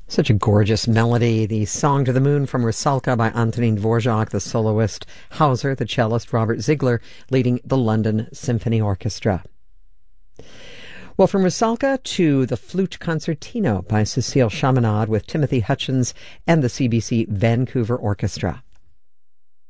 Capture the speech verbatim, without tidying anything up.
Such a gorgeous melody. The Song to the Moon from Rusalka by Antonín Dvorak, the soloist, Hauser, the cellist, Robert Ziegler, leading the London Symphony Orchestra. Well, from Rusalka to the Flute Concertino by Cécile Chaminade with Timothy Hutchins and the C B C Vancouver Orchestra.